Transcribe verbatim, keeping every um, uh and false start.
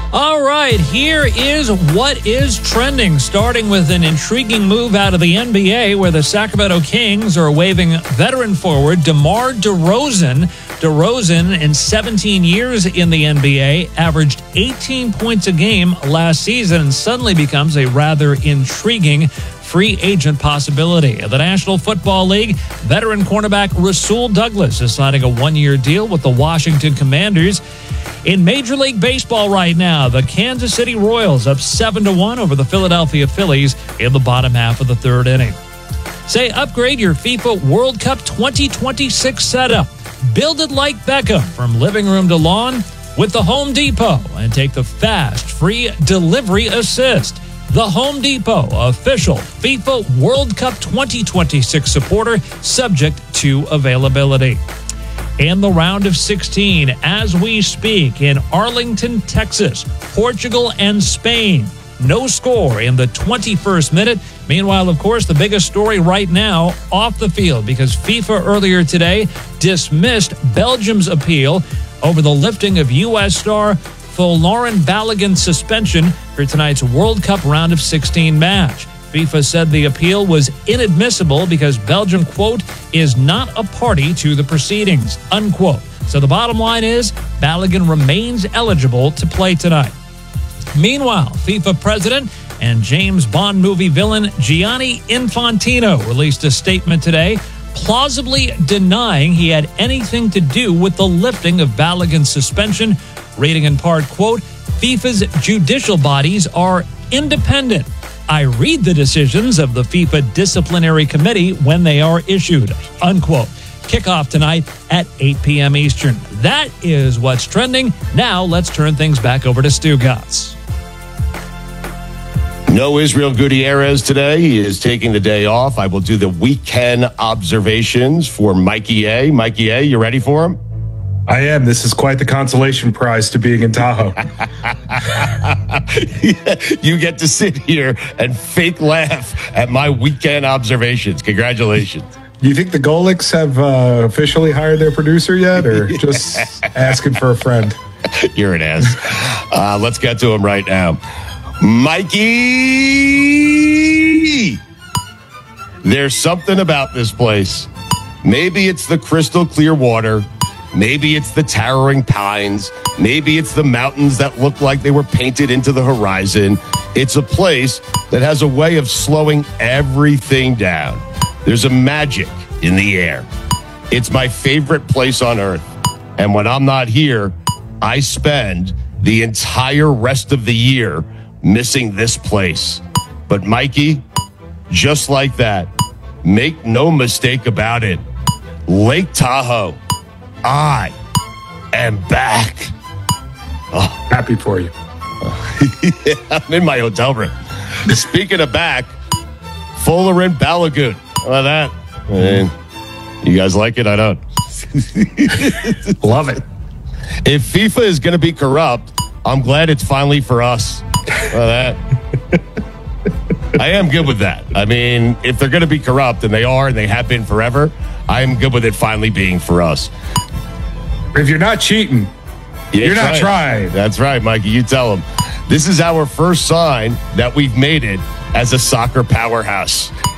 All right, here is what is trending, starting with an intriguing move out of the N B A where the Sacramento Kings are waving veteran forward DeMar DeRozan. DeRozan, in seventeen years in the N B A, averaged eighteen points a game last season and suddenly becomes a rather intriguing free agent possibility. The National Football League, veteran cornerback Rasul Douglas is signing a one-year deal with the Washington Commanders. In Major League Baseball right now, the Kansas City Royals up seven to one over the Philadelphia Phillies in the bottom half of the third inning. Say, upgrade your FIFA World Cup twenty twenty-six setup. Build it like Beckham from living room to lawn with the Home Depot and take the fast, free delivery assist. The Home Depot, official FIFA World Cup twenty twenty-six supporter, subject to availability. In the round of sixteen, as we speak, in Arlington, Texas, Portugal and Spain. No score in the twenty-first minute. Meanwhile, of course, the biggest story right now off the field because FIFA earlier today dismissed Belgium's appeal over the lifting of U S star Folarin Balogun's suspension for tonight's World Cup round of sixteen match. FIFA said the appeal was inadmissible because Belgium, quote, is not a party to the proceedings, unquote. So the bottom line is Balogun remains eligible to play tonight. Meanwhile, FIFA president and James Bond movie villain Gianni Infantino released a statement today plausibly denying he had anything to do with the lifting of Balogun's suspension, reading in part, quote, FIFA's judicial bodies are independent. I read the decisions of the FIFA Disciplinary Committee when they are issued, unquote. Kickoff tonight at eight p.m. Eastern. That is what's trending. Now let's turn things back over to Stu Gatz. No Israel Gutierrez today. He is taking the day off. I will do the weekend observations for Mikey A. Mikey A, you ready for him? I am. This is quite the consolation prize to being in Tahoe. You get to sit here and fake laugh at my weekend observations. Congratulations. Do you think the Golics have uh, officially hired their producer yet, or just asking for a friend? You're an ass. Uh, let's get to him right now. Mikey! There's something about this place. Maybe it's the crystal clear water. Maybe it's the towering pines. Maybe it's the mountains that look like they were painted into the horizon. It's a place that has a way of slowing everything down. There's a magic in the air. It's my favorite place on earth. And when I'm not here, I spend the entire rest of the year missing this place. But Mikey, just like that, make no mistake about it. Lake Tahoe, I am back. Oh, happy for you. Yeah, I'm in my hotel room. Speaking of back, Folarin Balogun. How about that? And you guys like it? I don't. Love it. If FIFA is going to be corrupt, I'm glad it's finally for us. How about that? I am good with that. I mean, if they're going to be corrupt, and they are, and they have been forever, I am good with it finally being for us. If you're not cheating, Yeah, you're not right. trying. That's right, Mikey. You tell them. This is our first sign that we've made it as a soccer powerhouse.